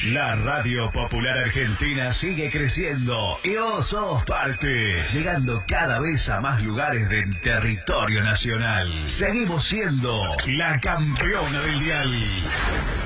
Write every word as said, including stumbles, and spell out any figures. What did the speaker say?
La Radio Popular Argentina sigue creciendo y vos sos parte, llegando cada vez a más lugares del territorio nacional. Seguimos siendo la campeona del dial.